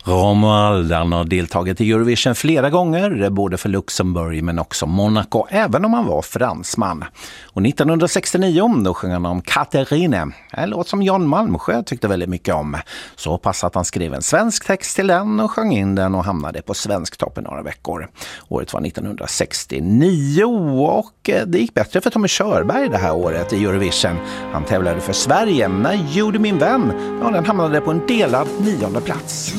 Romuald har deltagit i Eurovision flera gånger, både för Luxemburg men också Monaco, även om han var fransman. Och 1969 då sjöng han om Katarina, en låt som Jan Malmsjö tyckte väldigt mycket om. Så pass att han skrev en svensk text till den och sjöng in den och hamnade på Svensktoppen några veckor. Året var 1969 och det gick bättre för Tommy Körberg det här året i Eurovision. Han tävlade för Sverige när Gjorde min vän, ja, den hamnade på en delad 9:e plats.